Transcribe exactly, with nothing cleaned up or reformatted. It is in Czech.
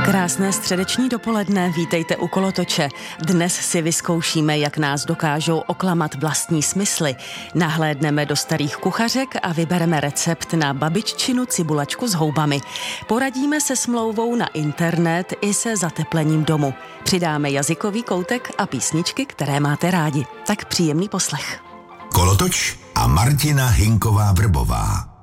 Krásné středeční dopoledne, vítejte u Kolotoče. Dnes si vyzkoušíme, jak nás dokážou oklamat vlastní smysly. Nahlédneme do starých kuchařek a vybereme recept na babiččinu cibulačku s houbami. Poradíme se smlouvou na internet i se zateplením domu. Přidáme jazykový koutek a písničky, které máte rádi. Tak příjemný poslech. Kolotoč a Martina Hinková Vrbová.